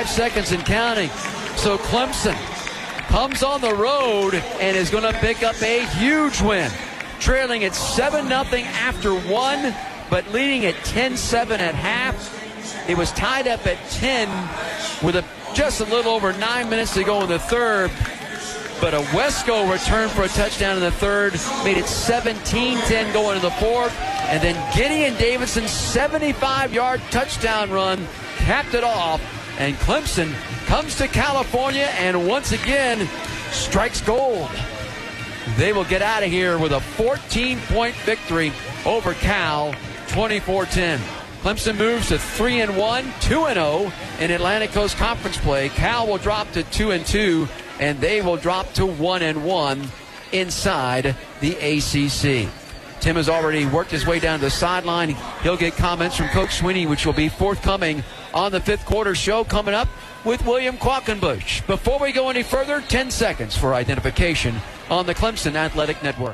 5 seconds and counting. So Clemson comes on the road and is going to pick up a huge win. Trailing at 7-0 after one, but leading at 10-7 at half. It was tied up at 10 with just a little over 9 minutes to go in the third. But a Wesco return for a touchdown in the third made it 17-10 going into the fourth. And then Gideon Davidson's 75-yard touchdown run capped it off. And Clemson comes to California and once again strikes gold. They will get out of here with a 14-point victory over Cal, 24-10. Clemson moves to 3-1, 2-0 in Atlantic Coast Conference play. Cal will drop to 2-2, and they will drop to 1-1 inside the ACC. Tim has already worked his way down to the sideline. He'll get comments from Coach Sweeney, which will be forthcoming on the fifth quarter show coming up with William Quackenbush. Before we go any further, 10 seconds for identification on the Clemson Athletic Network.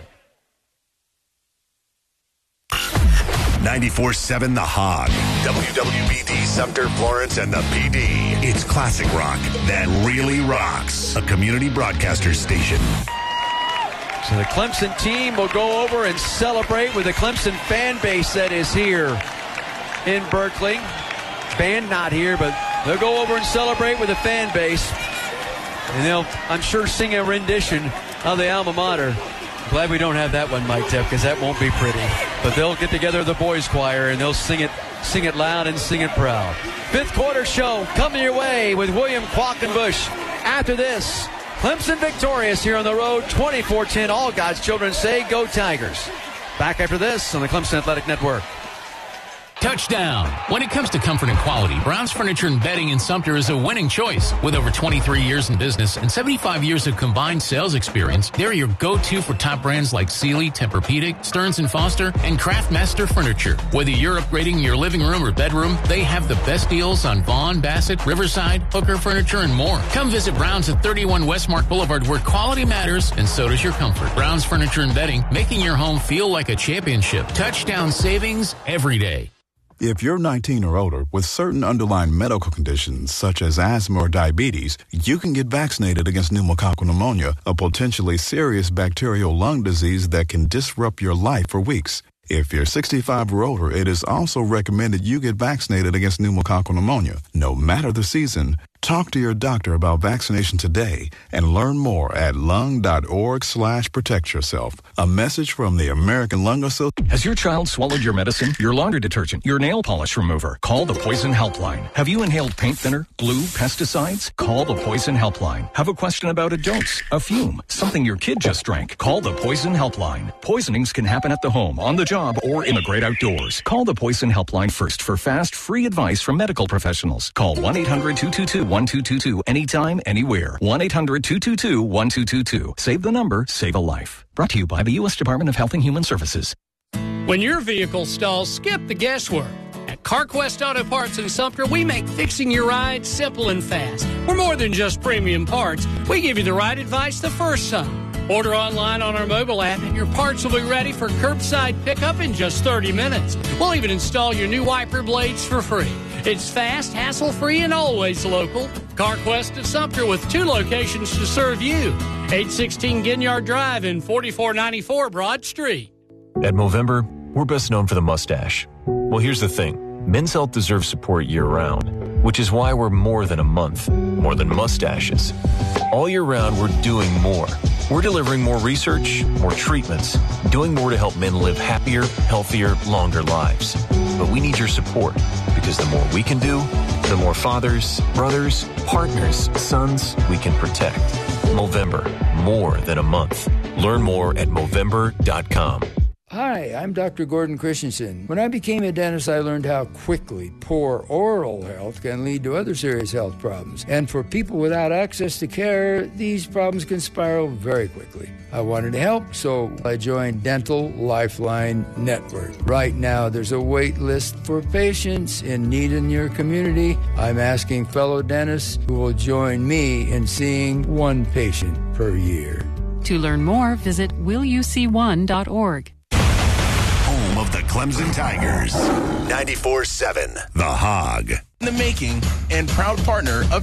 94.7 The Hog. WWBD Sumter, Florence, and the PD. It's classic rock that really rocks. A community broadcaster station. So the Clemson team will go over and celebrate with the Clemson fan base that is here in Berkeley. Band not here, but they'll go over and celebrate with the fan base. And they'll, I'm sure, sing a rendition of the alma mater. Glad we don't have that one, Mike Tepp, because that won't be pretty. But they'll get together the boys' choir, and they'll sing it loud and sing it proud. Fifth quarter show coming your way with William Quackenbush. After this, Clemson victorious here on the road, 24-10. All God's children say, go Tigers. Back after this on the Clemson Athletic Network. Touchdown. When it comes to comfort and quality, Brown's Furniture and Bedding in Sumter is a winning choice. With over 23 years in business and 75 years of combined sales experience, they're your go-to for top brands like Sealy, Tempur-Pedic, Stearns & Foster, and Craftmaster Furniture. Whether you're upgrading your living room or bedroom, they have the best deals on Vaughn, Bassett, Riverside, Hooker Furniture, and more. Come visit Brown's at 31 Westmark Boulevard, where quality matters and so does your comfort. Brown's Furniture and Bedding, making your home feel like a championship. Touchdown savings every day. If you're 19 or older with certain underlying medical conditions such as asthma or diabetes, you can get vaccinated against pneumococcal pneumonia, a potentially serious bacterial lung disease that can disrupt your life for weeks. If you're 65 or older, it is also recommended you get vaccinated against pneumococcal pneumonia, no matter the season. Talk to your doctor about vaccination today and learn more at lung.org/protect yourself. A message from the American Lung Association. Has your child swallowed your medicine, your laundry detergent, your nail polish remover? Call the Poison Helpline. Have you inhaled paint thinner, glue, pesticides? Call the Poison Helpline. Have a question about a dose, a fume, something your kid just drank? Call the Poison Helpline. Poisonings can happen at the home, on the job, or in the great outdoors. Call the Poison Helpline first for fast, free advice from medical professionals. Call 1-800-222-1222 anytime, anywhere. 1-800-222-1222. Save the number, save a life. Brought to you by the U.S. Department of Health and Human Services. When your vehicle stalls, skip the guesswork. At CarQuest Auto Parts in Sumter, we make fixing your ride simple and fast. We're more than just premium parts. We give you the right advice the first time. Order online on our mobile app and your parts will be ready for curbside pickup in just 30 minutes. We'll even install your new wiper blades for free. It's fast, hassle-free, and always local. CarQuest of Sumter with 2 locations to serve you. 816 Ginyard Drive and 4494 Broad Street. At Movember, we're best known for the mustache. Well, here's the thing. Men's health deserves support year-round, which is why we're more than a month, more than mustaches. All year round, we're doing more. We're delivering more research, more treatments, doing more to help men live happier, healthier, longer lives. But we need your support, because the more we can do, the more fathers, brothers, partners, sons we can protect. Movember, more than a month. Learn more at Movember.com. Hi, I'm Dr. Gordon Christensen. When I became a dentist, I learned how quickly poor oral health can lead to other serious health problems. And for people without access to care, these problems can spiral very quickly. I wanted to help, so I joined Dental Lifeline Network. Right now, there's a wait list for patients in need in your community. I'm asking fellow dentists who will join me in seeing one patient per year. To learn more, visit willyouseeone.org. Home of the Clemson Tigers. 94.7 The Hog. In the making and proud partner of